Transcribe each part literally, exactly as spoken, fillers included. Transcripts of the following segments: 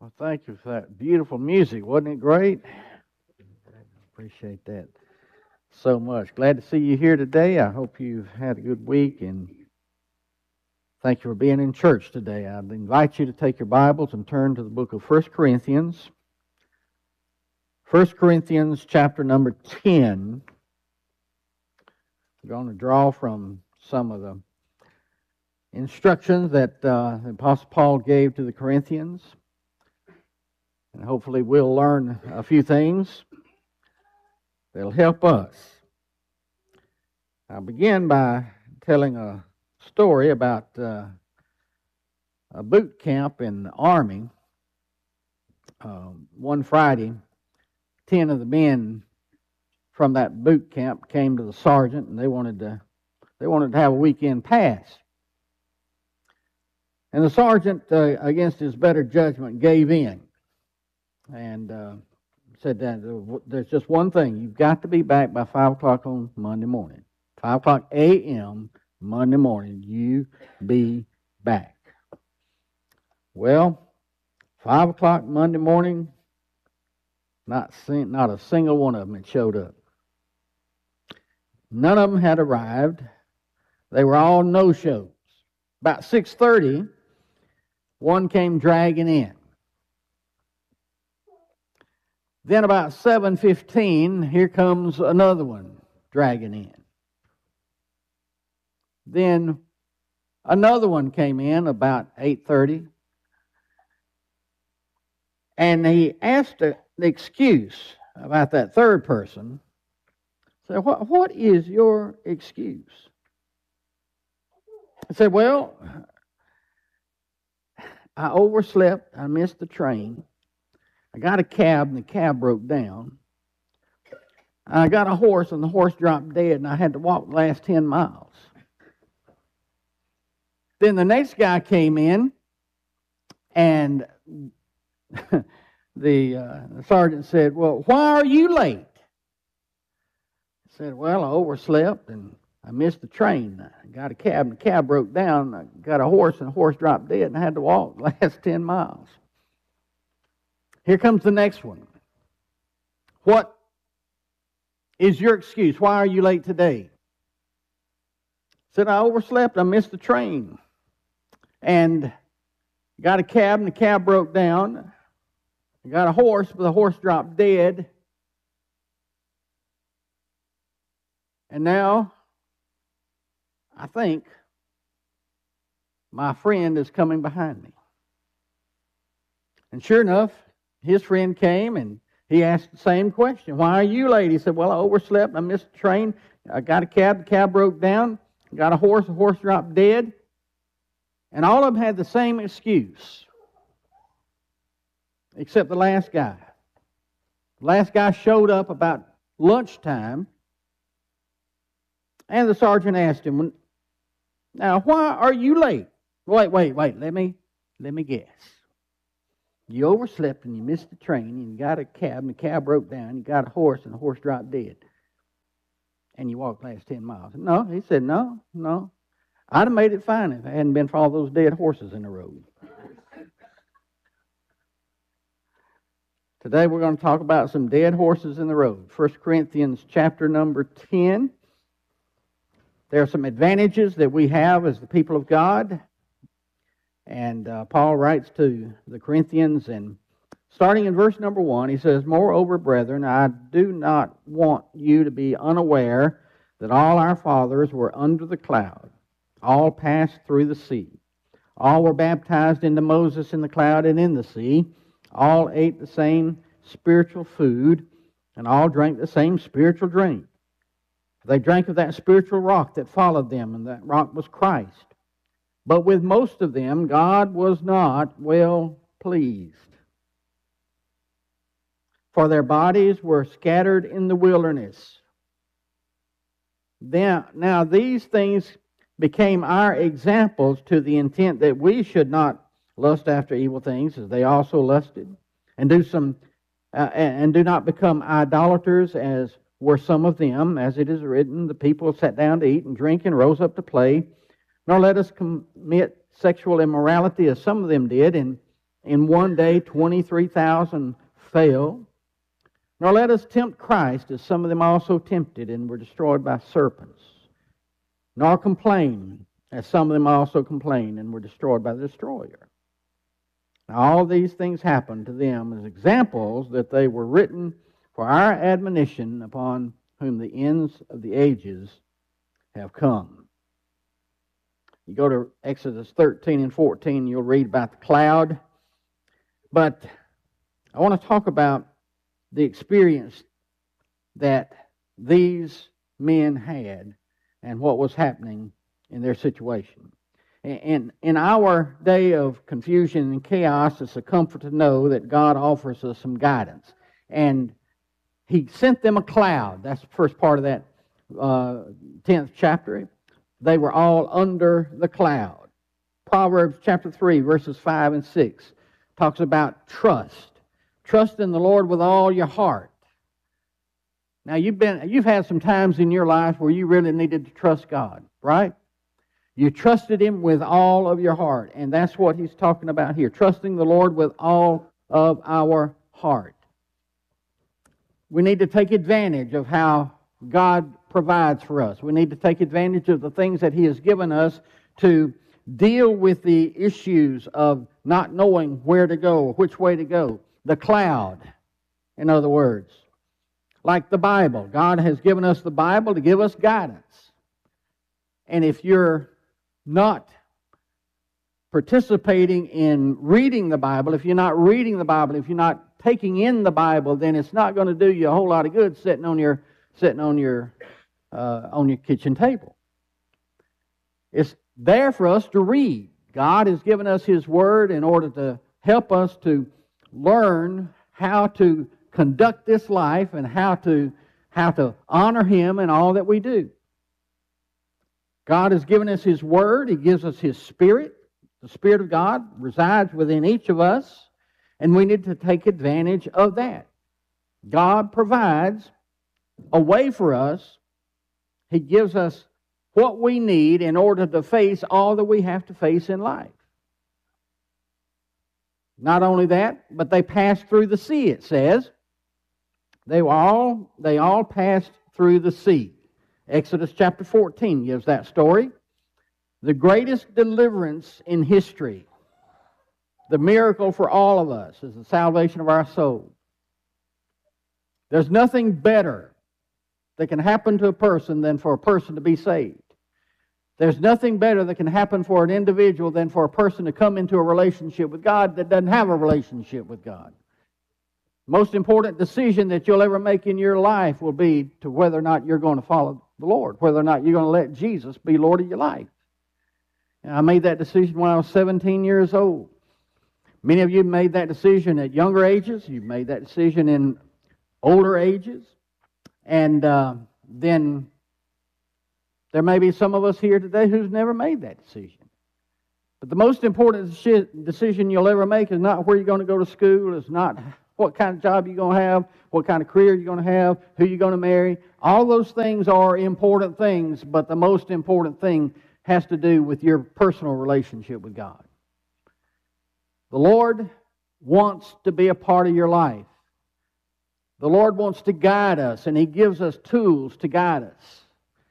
Well, thank you for that beautiful music. Wasn't it great? Appreciate that so much. Glad to see you here today. I hope you've had a good week, and thank you for being in church today. I'd invite you to take your Bibles and turn to the book of First Corinthians. First Corinthians chapter number ten. We're going to draw from some of the instructions that uh, the Apostle Paul gave to the Corinthians. And hopefully we'll learn a few things that'll help us. I'll begin by telling a story about uh, a boot camp in the Army. Uh, one Friday, ten of the men from that boot camp came to the sergeant, and they wanted to they wanted to have a weekend pass. And the sergeant, uh, against his better judgment, gave in. And uh, said that there's just one thing. You've got to be back by five o'clock on Monday morning. five o'clock a m Monday morning, you be back. Well, five o'clock Monday morning, not, not a single one of them had showed up. None of them had arrived. They were all no-shows. About six thirty, one came dragging in. Then about seven fifteen, here comes another one dragging in. Then another one came in about eight thirty. And he asked the excuse about that third person. So what, what is your excuse? I said, well, I overslept. I missed the train. I got a cab, and the cab broke down. I got a horse, and the horse dropped dead, and I had to walk the last ten miles. Then the next guy came in, and the, uh, the sergeant said, well, why are you late? I said, well, I overslept, and I missed the train. I got a cab, and the cab broke down. I got a horse, and the horse dropped dead, and I had to walk the last ten miles. Here comes the next one. What is your excuse? Why are you late today? Said, I overslept. I missed the train. And got a cab, and the cab broke down. I got a horse, but the horse dropped dead. And now, I think my friend is coming behind me. And sure enough, his friend came, and he asked the same question. Why are you late? He said, well, I overslept. I missed the train. I got a cab. The cab broke down. I got a horse. The horse dropped dead. And all of them had the same excuse, except the last guy. The last guy showed up about lunchtime, and the sergeant asked him, now, why are you late? Wait, wait, wait. Let me, let me guess. You overslept and you missed the train, and you got a cab, and the cab broke down. You got a horse, and the horse dropped dead. And you walked the last ten miles. No, he said, no, no. I'd have made it fine if it hadn't been for all those dead horses in the road. Today we're going to talk about some dead horses in the road. First Corinthians chapter number ten. There are some advantages that we have as the people of God. And uh, Paul writes to the Corinthians, and starting in verse number one, he says, moreover, brethren, I do not want you to be unaware that all our fathers were under the cloud. All passed through the sea. All were baptized into Moses in the cloud and in the sea. All ate the same spiritual food, and all drank the same spiritual drink. They drank of that spiritual rock that followed them, and that rock was Christ. But with most of them, God was not well pleased. For their bodies were scattered in the wilderness. Then, now these things became our examples to the intent that we should not lust after evil things as they also lusted, and do some uh, and do not become idolaters as were some of them, as it is written, the people sat down to eat and drink and rose up to play. Nor let us commit sexual immorality as some of them did, and in one day twenty-three thousand fell. Nor let us tempt Christ, as some of them also tempted and were destroyed by serpents. Nor complain, as some of them also complained and were destroyed by the destroyer. Now, all these things happened to them as examples that they were written for our admonition, upon whom the ends of the ages have come. You go to Exodus thirteen and fourteen, you'll read about the cloud. But I want to talk about the experience that these men had and what was happening in their situation. In, in our day of confusion and chaos, it's a comfort to know that God offers us some guidance. And He sent them a cloud. That's the first part of that uh, tenth chapter. They were all under the cloud. Proverbs chapter three, verses five and six talks about trust. Trust in the Lord with all your heart. Now, you've been you've had some times in your life where you really needed to trust God, right? You trusted Him with all of your heart, and that's what he's talking about here, trusting the Lord with all of our heart. We need to take advantage of how God provides for us. We need to take advantage of the things that He has given us to deal with the issues of not knowing where to go, which way to go. The cloud, in other words. Like the Bible. God has given us the Bible to give us guidance. And if you're not participating in reading the Bible, if you're not reading the Bible, if you're not taking in the Bible, then it's not going to do you a whole lot of good sitting on your sitting on your uh, on your kitchen table. It's there for us to read. God has given us His Word in order to help us to learn how to conduct this life and how to how to honor Him in all that we do. God has given us His Word. He gives us His Spirit. The Spirit of God resides within each of us, and we need to take advantage of that. God provides a way for us. He gives us what we need in order to face all that we have to face in life. Not only that, but they passed through the sea, it says. They were all they all passed through the sea. Exodus chapter fourteen gives that story. The greatest deliverance in history, the miracle for all of us, is the salvation of our soul. There's nothing better that can happen to a person than for a person to be saved. There's nothing better that can happen for an individual than for a person to come into a relationship with God that doesn't have a relationship with God. Most important decision that you'll ever make in your life will be to whether or not you're going to follow the Lord, whether or not you're going to let Jesus be Lord of your life. And I made that decision when I was seventeen years old. Many of you made that decision at younger ages. You made that decision in older ages. And uh, then there may be some of us here today who's never made that decision. But the most important decision you'll ever make is not where you're going to go to school. It's not what kind of job you're going to have, what kind of career you're going to have, who you're going to marry. All those things are important things, but the most important thing has to do with your personal relationship with God. The Lord wants to be a part of your life. The Lord wants to guide us, and He gives us tools to guide us.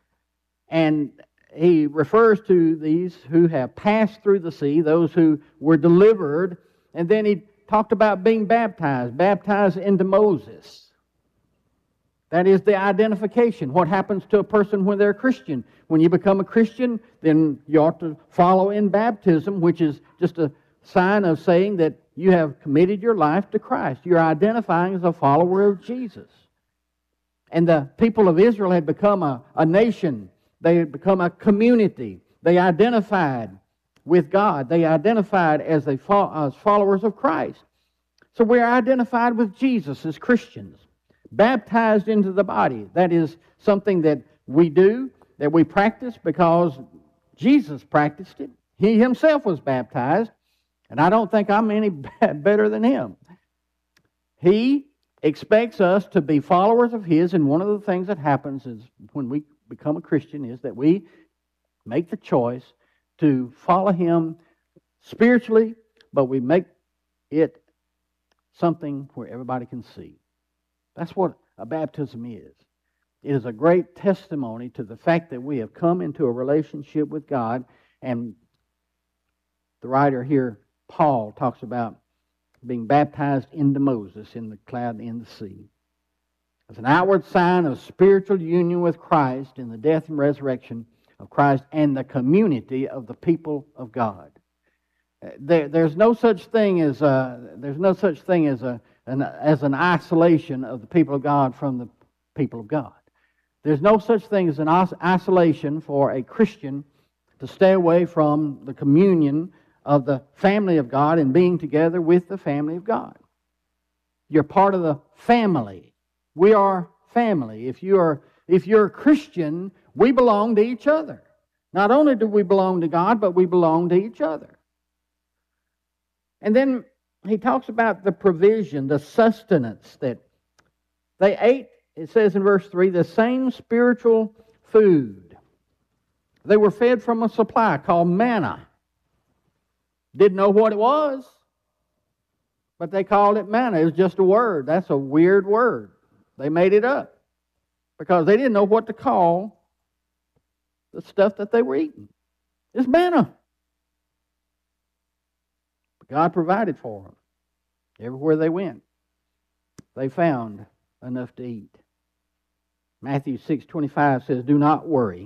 And He refers to these who have passed through the sea, those who were delivered, and then He talked about being baptized, baptized into Moses. That is the identification. What happens to a person when they're a Christian? When you become a Christian, then you ought to follow in baptism, which is just a sign of saying that you have committed your life to Christ. You're identifying as a follower of Jesus. And the people of Israel had become a, a nation. They had become a community. They identified with God. They identified as, they, as followers of Christ. So we're identified with Jesus as Christians. Baptized into the body. That is something that we do, that we practice because Jesus practiced it. He Himself was baptized, and I don't think I'm any better than Him. He expects us to be followers of His, and one of the things that happens is when we become a Christian is that we make the choice to follow Him spiritually, but we make it something where everybody can see. That's what a baptism is. It is a great testimony to the fact that we have come into a relationship with God. And the writer here, Paul, talks about being baptized into Moses in the cloud and in the sea. As an outward sign of spiritual union with Christ in the death and resurrection of Christ and the community of the people of God. There, there's no such thing as a, there's no such thing as a an, as an isolation of the people of God from the people of God. There's no such thing as an isolation for a Christian to stay away from the communion of the family of God and being together with the family of God. You're part of the family. We are family. If you are if you're a Christian, we belong to each other. Not only do we belong to God, but we belong to each other. And then he talks about the provision, the sustenance that they ate. It says in verse three, the same spiritual food. They were fed from a supply called manna. Didn't know what it was, but they called it manna. It was just a word. That's a weird word. They made it up because they didn't know what to call the stuff that they were eating. It's manna. But God provided for them. Everywhere they went, they found enough to eat. Matthew six twenty-five says, do not worry.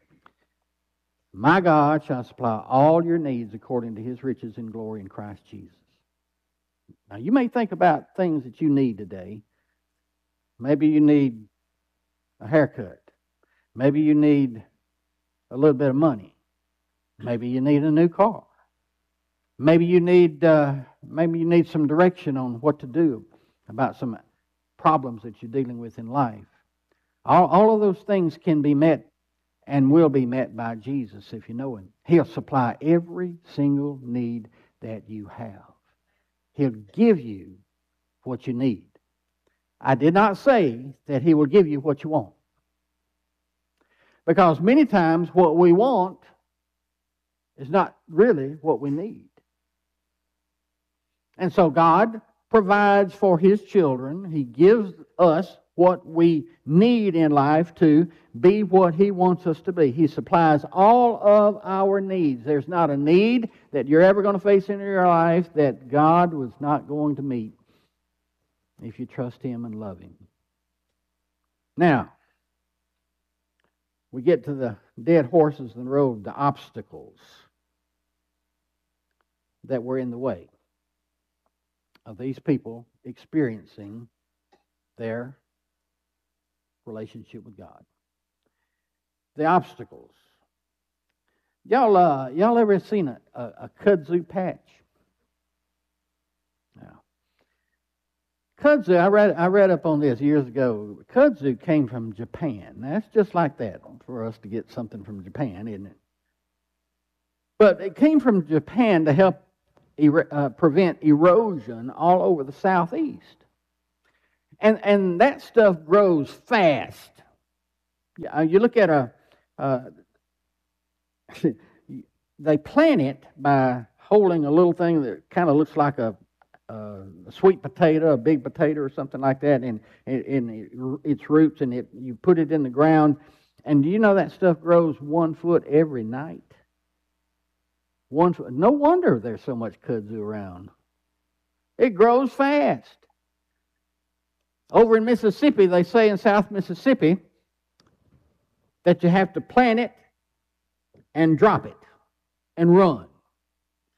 My God shall supply all your needs according to His riches and glory in Christ Jesus. Now, you may think about things that you need today. Maybe you need a haircut. Maybe you need a little bit of money. Maybe you need a new car. Maybe you need uh, maybe you need some direction on what to do about some problems that you're dealing with in life. All, all of those things can be met and will be met by Jesus if you know Him. He'll supply every single need that you have. He'll give you what you need. I did not say that He will give you what you want. Because many times what we want is not really what we need. And so God provides for His children. He gives us what we need in life to be what He wants us to be. He supplies all of our needs. There's not a need that you're ever going to face in your life that God was not going to meet if you trust Him and love Him. Now, we get to the dead horses in the road, the obstacles that were in the way of these people experiencing their relationship with God. The obstacles. Y'all, uh, y'all ever seen a, a, a kudzu patch? Now, kudzu, I read, I read up on this years ago. Kudzu came from Japan. Now, it's just like that for us to get something from Japan, isn't it? But it came from Japan to help er, uh, prevent erosion all over the southeast. And and that stuff grows fast. You look at a, uh, they plant it by holding a little thing that kind of looks like a, a sweet potato, a big potato or something like that, in, in its roots, and it, you put it in the ground. And do you know that stuff grows one foot every night? One foot. No wonder there's so much kudzu around. It grows fast. Over in Mississippi, they say in South Mississippi that you have to plant it and drop it and run.